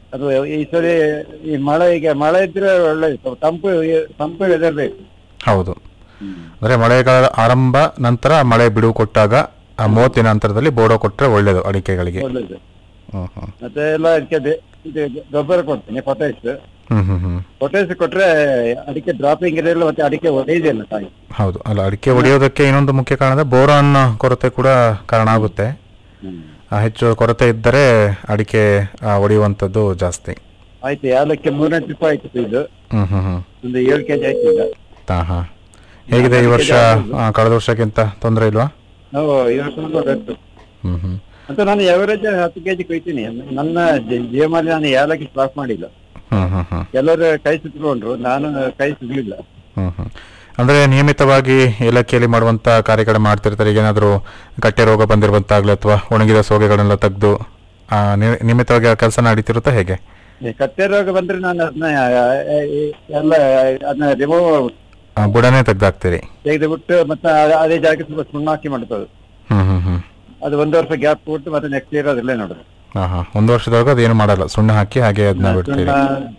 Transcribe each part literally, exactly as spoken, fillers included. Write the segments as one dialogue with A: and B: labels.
A: ಅದು ಈ ಸರಿ ಈ ಮಳೆ ಈಗ ಮಳೆ ಇದ್ರೆ ಒಳ್ಳೆ ತಂಪು ತಂಪು ವೆದರ್ ಬೇಕು.
B: ಹೌದು, ಅಂದರೆ ಮಳೆಗಾಲ ಆರಂಭ ನಂತರ ಮಳೆ ಬಿಡುವು ಕೊಟ್ಟಾಗ ಆ ಮೂವತ್ತು ದಿನ ಅಂತರದಲ್ಲಿ ಬೋಡೋ ಕೊಟ್ಟರೆ ಒಳ್ಳೇದು ಅಡಿಕೆಗಳಿಗೆ.
A: ಒಳ್ಳೇದು.
B: ಹ್ಞೂ ಹ್ಞೂ
A: ಮತ್ತೆ ಎಲ್ಲ ಅದಕ್ಕೆ ಬೆ- ಇದು ಗೊಬ್ಬರ ಕೊಡ್ತೀನಿ, ಪೊಟ್ಯಾಶ್.
B: ಹ್ಞೂ ಹ್ಞೂ ಹ್ಞೂ
A: ಪೊಟ್ಯಾಶ್ ಕೊಟ್ರೆ ಅಡಿಕೆ ಡ್ರಾಪಿಂಗ್ ಇರಲಿಲ್ಲ, ಮತ್ತೆ ಅಡಿಕೆ ಒಡೆಯುದಿಲ್ಲ ಕಾಯಿ.
B: ಹೌದು, ಅಲ್ಲ ಅಡಿಕೆ ಹೊಡೆಯೋದಕ್ಕೆ ಇನ್ನೊಂದು ಮುಖ್ಯ ಕಾರಣ ಬೋರಾನ್ ಕೊರತೆ ಕೂಡ ಕಾರಣ ಆಗುತ್ತೆ. ಆ, ಹೆಚ್ಚು ಕೊರತೆ ಇದ್ದರೆ ಅಡಿಕೆ ಆ, ಒಡೆಯುವಂಥದ್ದು ಜಾಸ್ತಿ.
A: ಆಯ್ತು, ಏಲಕ್ಕೆ ಮೂರನೇ ಟ್ರಿಪ್ ಆಯ್ತು ಇದು.
B: ಹ್ಞೂ ಹ್ಞೂ ಹ್ಞೂ
A: ಒಂದು ಏಳು ಕೆಜಿ ಆಯ್ತು ಈಗ.
B: ಹಾಂ ಹಾಂ ಹೇಗಿದೆ ಈ ವರ್ಷ? ಆ, ಕಳೆದ ವರ್ಷಕ್ಕಿಂತ ತೊಂದರೆ ಇಲ್ವಾ?
A: ನಾವು ಈ ವರ್ಷ ಗೊತ್ತು
B: ಹ್ಞೂ ಹ್ಞೂ
A: ಅಂತ ನಾನು ಎವರೇಜ್ ಹತ್ತು ಕೆಜಿ ಕೊಯ್ತೀನಿ. ನನ್ನ ಜ- ಜೀವಮಾನಲ್ಲಿ ನಾನು ಏಲಕ್ಕಿ ಸ್ಟಾಕ್ ಮಾಡಿಲ್ಲ.
B: ಹ್ಞೂ ಹ್ಞೂ ಹ್ಞೂ
A: ಕೆಲವರು ಕೈ ಸುತ್ತಕೊಂಡ್ರು, ನಾನು ಕೈ ಸುತ್ತಲಿಲ್ಲ.
B: ಹ್ಞೂ ಹ್ಞೂ ಅಂದರೆ ನಿಯಮಿತವಾಗಿ ಏಲಕ್ಕಿಯಲ್ಲಿ ಮಾಡುವಂಥ ಕಾರ್ಯಗಳು ಮಾಡ್ತಿರ್ತಾರೆ. ಈಗ ಏನಾದರೂ ಕಟ್ಟೆ ರೋಗ ಬಂದಿರುವಂತಾಗಲಿ ಅಥವಾ ಒಣಗಿದ ಸೋಗೆಗಳನ್ನೆಲ್ಲ ತೆಗೆದು ನಿಯಮಿತವಾಗಿ ಆ ಕೆಲಸ ನಡೀತಿರುತ್ತಾ ಹೇಗೆ?
A: ಈ ಕತ್ತೆ ರೋಗ ಬಂದ್ರೆ ನಾನು ಅದನ್ನ ಎಲ್ಲ ಅದನ್ನ ರಿಮೂವ್
B: ಆ, ಬುಡನೇ ತೆಗ್ದಾಕ್ತೀರಿ?
A: ತೆಗೆದು ಬಿಟ್ಟು ಮತ್ತೆ ಅ- ಅದೇ ಜಾಗಕ್ಕೆ ಸ್ವಲ್ಪ ಸುಣ್ಣ ಹಾಕಿ ಮಾಡ್ತದೆ.
B: ಹ್ಞೂ ಹ್ಞೂ ಹ್ಞೂ
A: ಅದು ಒಂದು ವರ್ಷ ಗ್ಯಾಪ್ ಕೊಟ್ಟು ಮತ್ತೆ ನೆಕ್ಸ್ಟ್ ಇಯರ್ ಅದರಲ್ಲೇ ನೋಡುದು.
B: ಹಾಂ ಹಾಂ ಒಂದು ವರ್ಷದೊಳಗೆ ಅದೇನು ಮಾಡಲ್ಲ, ಸುಣ್ಣ ಹಾಕಿ ಹಾಗೆ ಅದನ್ನ ಬಿಡ್ತೀರಿ?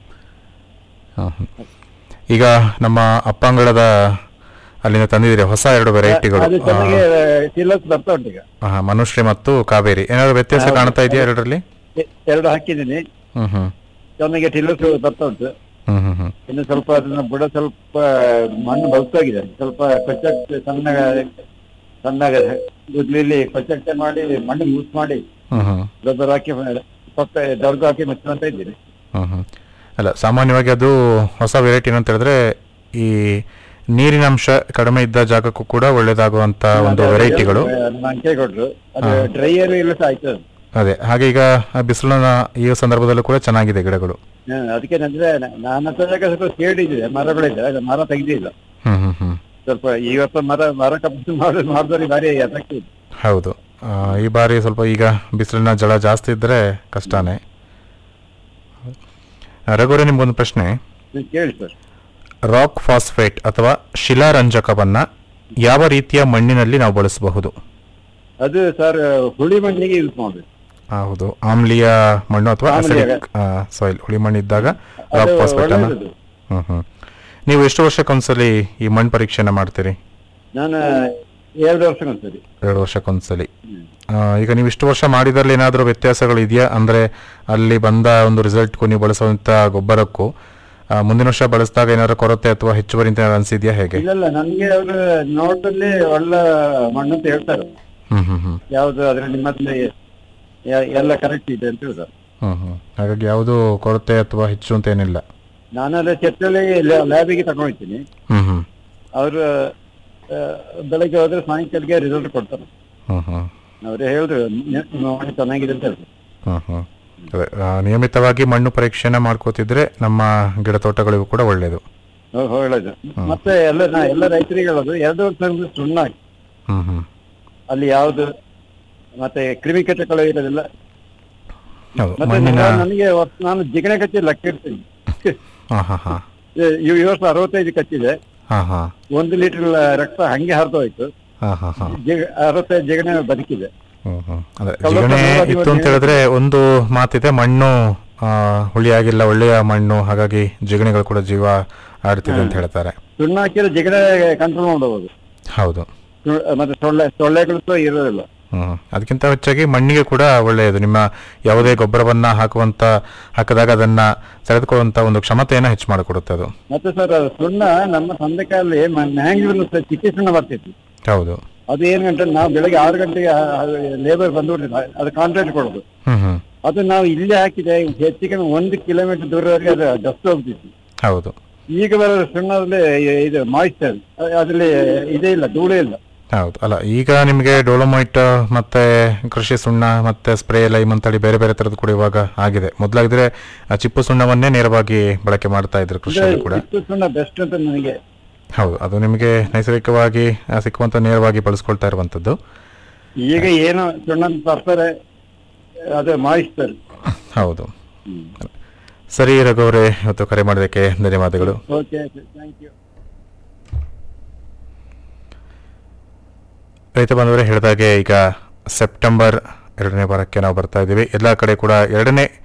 B: ಹಾಂ ಹ್ಞೂ ಈಗ ನಮ್ಮ ಅಪ್ಪಂಗಳದ ಅಲ್ಲಿಂದ ತಂದಿದ್ದೀರಿ ಹೊಸ ಎರಡು ವೆರೈಟಿಗಳು.
A: ಅದು ಚೆನ್ನಾಗಿ ಸಿಲಸ್ ಬರ್ತಾ ಉಂಟು ಈಗ.
B: ಹಾಂ, ಮನುಶ್ರೀ ಮತ್ತು ಕಾವೇರಿ. ಏನಾದರೂ ವ್ಯತ್ಯಾಸ ಕಾಣ್ತಾ ಇದೆಯಾ ಎರಡರಲ್ಲಿ?
A: ಎ- ಎರಡು ಹಾಕಿದ್ದೀನಿ,
B: ಹ್ಞೂ ಹ್ಞೂ
A: ಚೆನ್ನಾಗಿ ಟಿಲ್ಲಸ್ ಬರ್ತಾ ಉಂಟು.
B: ಹ್ಞೂ ಹ್ಞೂ ಹ್ಞೂ
A: ಇನ್ನು ಸ್ವಲ್ಪ ಅದನ್ನ ಬುಡ ಸ್ವಲ್ಪ ಮಣ್ಣು ಬಲ್ತಾಗಿದೆ, ಸ್ವಲ್ಪ ಕೊಚ್ಚಕ್ಕೆ ಸಣ್ಣ ಸಣ್ಣ ಗುದ್ಲಿಲಿ ಕೊಚ್ಚಕ್ಕೆ ಮಾಡಿ ಮಣ್ಣು ಯೂಸ್ ಮಾಡಿ
B: ಹ್ಞೂ ಹ್ಞೂ
A: ಗೊಬ್ಬರ ಹಾಕಿ ಪಕ್ಕ ದೊಡ್ಡ ಹಾಕಿ ಮುಚ್ಚುವಂತ ಇದ್ದೀನಿ.
B: ಹ್ಞೂ ಹ್ಞೂ ಅಲ್ಲ, ಸಾಮಾನ್ಯವಾಗಿ ಅದು ಹೊಸ ವೆರೈಟಿ ಏನಂತ ಹೇಳಿದ್ರೆ ಈ ನೀರಿನ ಅಂಶ ಕಡಿಮೆ ಇದ್ದ ಜಾಗಕ್ಕೂ ಕೂಡ ಒಳ್ಳೇದಾಗುವಂಥ ಒಂದು ವೆರೈಟಿಗಳು.
A: ಅಂಕೆ ಕೊಟ್ರು, ಅದು ಡ್ರೈಯರ್ ಇಲ್ಲ ಸಹ ಆಯ್ತು ಅದು.
B: ಅದೇ ಹಾಗೆ ಈಗ ಬಿಸಿಲಿನ ಈ ಸಂದರ್ಭದಲ್ಲೂ ಕೂಡ ಚೆನ್ನಾಗಿದೆ ಗಿಡಗಳು.
A: ಹಾ, ಅದಕ್ಕೆ ಅಂದ್ರೆ ನಾನು ಹತ್ರ ಜಾಗ ಸ್ವಲ್ಪ ಶೇಡ್ ಇದೆ, ಮರಗಳಿದೆ, ಅದು ಮರ ತೆಗೆದಿಲ್ಲ.
B: ಹ್ಞೂ ಹ್ಞೂ ಹ್ಞೂ
A: ಸ್ವಲ್ಪ ಈ ವರ್ಷ ಮರ ಮರ ಕಪ್ಪು ಮಾಡೋದು ಮಾಡಿದ್ರೆ ಭಾರಿ ಎಫೆಕ್ಟ್ ಇದೆ.
B: ಹೌದು, ಆ, ಈ ಬಾರಿ ಸ್ವಲ್ಪ ಈಗ ಬಿಸಿಲಿನ ಜಳ ಜಾಸ್ತಿ ಇದ್ದರೆ ಕಷ್ಟನೇ. ರಘುವರೇ, ನಿಮ್ಗೊಂದು ಪ್ರಶ್ನೆ.
A: ನೀವು ಕೇಳಿ ಸರ್.
B: ರಾಕ್ ಫಾಸ್ಫೇಟ್ ಅಥವಾ ಶಿಲಾರಂಜಕವನ್ನು ಯಾವ ರೀತಿಯ ಮಣ್ಣಿನಲ್ಲಿ ನಾವು ಬಳಸಬಹುದು?
A: ಅದು ಸರ್ ಹುಳಿ ಮಣ್ಣಿಗೆ ಯೂಸ್ ಮಾಡಬೇಕು.
B: ಹೌದು, ಆಮ್ಲೀಯ ಮಣ್ಣು ಅಥವಾ
A: ಆಮ್ಲೀಯ.
B: ಸಾಯಿಲ್ ಹುಳಿ ಮಣ್ಣು ಇದ್ದಾಗ ರಾಕ್
A: ಅದು
B: ಫಾಸ್ಫೇಟ್ ಅನ್ನ.
A: ಒಳ್ಳೆಯದು.
B: ಹ್ಮ್ ಹ್ಮ್ ನೀವು ಎಷ್ಟು ವರ್ಷಕ್ಕೊಂದ್ಸಲಿ ಈ ಮಣ್ಣು ಪರೀಕ್ಷೆನ ಮಾಡ್ತೀರಿ?
A: ನಾನು ಎರಡು ವರ್ಷಕ್ಕೊಂದ್ಸರಿ.
B: ಎರಡು ವರ್ಷಕ್ಕೊಂದ್ಸಲಿ. ಆ, ಈಗ ನೀವು ಇಷ್ಟು ವರ್ಷ ಮಾಡಿದ್ರಲ್ಲಿ ಏನಾದರೂ ವ್ಯತ್ಯಾಸಗಳು ಇದೆಯಾ? ಅಂದರೆ ಅಲ್ಲಿ ಬಂದ ಒಂದು ರಿಸಲ್ಟ್ಗೂ ನೀವು ಬಳಸುವಂಥ ಗೊಬ್ಬರಕ್ಕೂ ಆ, ಮುಂದಿನ ವರ್ಷ ಬಳಸಿದಾಗ ಏನಾದರೂ ಕೊರತೆ ಅಥವಾ ಹೆಚ್ಚುವರಿ ಅಂತ ಅನಿಸಿದ್ಯಾ ಹೇಗೆ?
A: ಇಲ್ಲ, ನನಗೆ ಅವರು ನೋಟಲ್ಲಿ ಒಳ್ಳೆ ಮಣ್ಣು ಅಂತ ಹೇಳ್ತಾರೆ.
B: ಹ್ಮ್ ಹ್ಮ್ ಹ್ಮ್
A: ಯಾವ್ದು ಅದ್ರಲ್ಲಿ ನಿಮ್ಮಲ್ಲಿ ಯ- ಎಲ್ಲ ಕರೆಕ್ಟ್ ಇದೆ ಅಂತ ಹೇಳ್ತಾರೆ.
B: ಹ್ಮ್ ಹ್ಮ್ ಹಾಗಾಗಿ ಯಾವುದು ಕೊರತೆ ಅಥವಾ ಹೆಚ್ಚು ಅಂತ ಏನಿಲ್ಲ.
A: ನಾನೆಲ್ಲ ಚರ್ಚಲ್ಲಿ ಲ್ಯಾಬಿಗೆ ತಗೊಂಡಿದ್ದೀನಿ.
B: ಹ್ಮ್ ಹ್ಮ್
A: ಅವರು ಬೆಳಗ್ಗೆ ಹೋದ್ರೆ ಸಾಯಂಕಾಲಕ್ಕೆ ರಿಸಲ್ಟ್ ಕೊಡ್ತಾರೆ.
B: ಹ್ಮ್ ಹ್ಮ್
A: ಅವ್ರು ಹೇಳಿದ್ರು ನಿ- ನಿಮ್ಮ ಮಣ್ಣು ಚೆನ್ನಾಗಿದೆ ಅಂತ ಹೇಳಿದ್ರು.
B: ಹ್ಮ್ ಹ್ಮ್ ಅದೇ ಆ, ನಿಯಮಿತವಾಗಿ ಮಣ್ಣು ಪರೀಕ್ಷೆನ ಮಾಡ್ಕೋತಿದ್ರೆ ನಮ್ಮ ಗಿಡ ತೋಟಗಳಿಗೂ ಕೂಡ ಒಳ್ಳೆಯದು.
A: ಹೌ- ಒಳ್ಳೇದು. ಮತ್ತೆ ಎಲ್ಲ ನಾ ಎಲ್ಲ ರೈತರಿಗೆ ಹೇಳೋದು ಎರಡು ವರ್ಷ ಸುಣ್ಣ ಹಾಕಿ,
B: ಹ್ಮ್ ಹ್ಮ್
A: ಅಲ್ಲಿ ಯಾವ್ದು ಮತ್ತೆ ಕ್ರಿಮಿಕೀಟಗಳು ಇರೋದಿಲ್ಲ.
B: ಹೌದು,
A: ಮತ್ತೆ
B: ಮಣ್ಣಿನ
A: ನಾನು- ನನಗೆ ವರ್ಷ- ನಾನು ಜಿಗಣೆ ಕಚ್ಚಿ ಲೆಕ್ಕ ಇಡ್ತೀನಿ.
B: ಹಾ ಹಾ ಹಾ
A: ಈ ಈ ವರ್ಷ ಅರವತ್ತೈದು ಕಚ್ಚಿದೆ,
B: ಹಾ ಹಾ
A: ಒಂದು ಲೀಟರ್ ರಕ್ತ ಹಂಗೆ ಹರಿದೋಯ್ತು.
B: ಹಾ ಹಾ ಹಾ
A: ಜಿಗ- ಅರವತ್ತೈದು ಜಿಗಣೆ ಬದುಕಿದೆ.
B: ಹ್ಮ್ ಹ್ಮ್ ಅದೇ ಜಿಗಣೆ ಇತ್ತು ಅಂತ ಹೇಳಿದ್ರೆ ಒಂದು ಮಾತಿದೆ, ಮಣ್ಣು ಆ, ಹುಳಿಯಾಗಿಲ್ಲ, ಒಳ್ಳೆಯ ಮಣ್ಣು, ಹಾಗಾಗಿ ಜಿಗಣೆಗಳು ಕೂಡ ಜೀವ ಆಡ್ತಿದೆ ಅಂತ ಹೇಳ್ತಾರೆ.
A: ಸುಣ್ಣ ಹಾಕಿದ್ರೆ ಜಿಗಣೆ ಕಂಟ್ರೋಲ್ ಮಾಡಬಹುದು.
B: ಹೌದು.
A: ಸು- ಮತ್ತೆ ಸೊಳ್ಳೆ ಸೊಳ್ಳೆಗಳು ಸಹ ಇರೋದಿಲ್ಲ.
B: ಹ್ಮ್ ಅದಕ್ಕಿಂತ ಹೆಚ್ಚಾಗಿ ಮಣ್ಣಿಗೆ ಕೂಡ ಒಳ್ಳೆಯದು. ನಿಮ್ಮ ಯಾವುದೇ ಗೊಬ್ಬರವನ್ನ ಹಾಕುವಂತ ಹಾಕಿದಾಗ ಅದನ್ನ ತೆಗೆದುಕೊಳ್ಳುವಂತ ಒಂದು ಕ್ಷಮತೆಯನ್ನ ಹೆಚ್ಚು ಮಾಡಿಕೊಡುತ್ತೆ ಅದು.
A: ಮತ್ತೆ ಸರ್ ಸುಣ್ಣ ನಮ್ಮ ತಂದೆ ಕಾಲಲ್ಲಿ ಮ್ಯಾಂಗ್ಳೂರ್ ಚಿಕ್ಕಿ ಸುಣ್ಣ ಬರ್ತಿತ್ತು.
B: ಹೌದು.
A: ಅದು ಏನ್ ಗಂಟೆ ನಾವು ಬೆಳಗ್ಗೆ ಆರು ಗಂಟೆಗೆ ಲೇಬರ್ ಬಂದ್ಬಿಟ್ಟಿಲ್ಲ, ಅದು ಕಾಂಟ್ರಾಕ್ಟ್ ಕೊಡೋದು.
B: ಹ್ಮ್ ಹ್ಮ್
A: ಅದು ನಾವು ಇಲ್ಲೇ ಹಾಕಿದೆ, ಹೆಚ್ಚಿಗೆ ಒಂದು ಕಿಲೋಮೀಟರ್ ದೂರವರೆಗೆ ಅದು ಡಸ್ಟ್ ಹೋಗ್ತಿತ್ತು.
B: ಹೌದು.
A: ಈಗ ಬರೋ ಸುಣ್ಣದಲ್ಲಿ ಇದು ಮಾಯಿಸ್ಚರ್ ಅದ್ರಲ್ಲಿ ಇದೇ ಇಲ್ಲ, ಧೂಳೇ ಇಲ್ಲ.
B: ಹೌದು. ಅಲ್ಲ, ಈಗ ನಿಮಗೆ ಡೋಲೋಮೈಟ್ ಮತ್ತೆ ಕೃಷಿ ಸುಣ್ಣ ಮತ್ತೆ ಸ್ಪ್ರೇ ಲೈಮ್ ಅಂತೇಳಿ ಬೇರೆ ಬೇರೆ ತರದ್ದು ಕೂಡ ಇವಾಗ ಆಗಿದೆ. ಮೊದಲಾಗಿದ್ರೆ ಚಿಪ್ಪು ಸುಣ್ಣವನ್ನೇ ನೇರವಾಗಿ ಬಳಕೆ ಮಾಡ್ತಾ ಇದ್ರು ಕೃಷಿಯಲ್ಲಿ ಕೂಡ.
A: ಚಿಪ್ಪು ಸುಣ್ಣ ಬೆಸ್ಟ್ ಅಂತ ನನಗೆ.
B: ಹೌದು, ಅದು ನಿಮಗೆ ನೈಸರ್ಗಿಕವಾಗಿ ಸಿಕ್ಕುವಂತ ನೇರವಾಗಿ ಬಳಸ್ಕೊಳ್ತಾ ಇರುವಂತದ್ದು.
A: ಈಗ ಏನು ಸುಣ್ಣ ತರ್ತಾರೆ, ಅದು ಮಾಯಿಸ್ತಾರೆ.
B: ಹೌದು. ಸರಿ ರಘುವರೇ, ಇವತ್ತು ಕರೆ ಮಾಡೋದಕ್ಕೆ ಧನ್ಯವಾದಗಳು.
A: Okay, thank you.
B: ರೈತ ಬಾಂಧವರೇ, ಹೇಳಿದಾಗೆ ಈಗ ಸೆಪ್ಟೆಂಬರ್ ಎರಡನೇ ವಾರಕ್ಕೆ ನಾವು ಬರ್ತಾ ಇದ್ದೀವಿ. ಎಲ್ಲ ಕಡೆ ಕೂಡ ಎರಡನೇ